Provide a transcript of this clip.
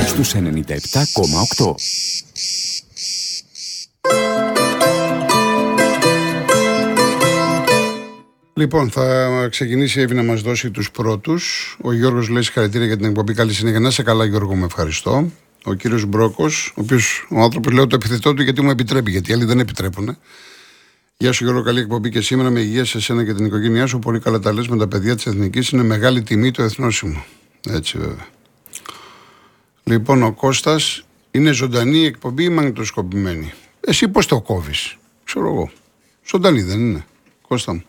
στους 97,8. Λοιπόν, θα ξεκινήσει η Εύη να μας δώσει τους πρώτους. Ο Γιώργος λέει συγχαρητήρια για την εκπομπή. Καλή συνέχεια. Να είσαι καλά, Γιώργο, με ευχαριστώ. Ο κύριος Μπρόκος, ο άνθρωπος λέω το επιθετό του γιατί μου επιτρέπει, γιατί οι άλλοι δεν επιτρέπουν. Γεια σου, Γιώργο, καλή εκπομπή και σήμερα με υγεία σε εσένα και την οικογένειά σου. Πολύ καλά τα λες με τα παιδιά της Εθνικής. Είναι μεγάλη τιμή το εθνόσημο. Έτσι, βέβαια. Λοιπόν, ο Κώστας, είναι ζωντανή η εκπομπή ή μαγνητοσκοπημένη? Εσύ πώς το κόβεις? Ξέρω εγώ. Ζωντανή δεν είναι, Κώστα μου?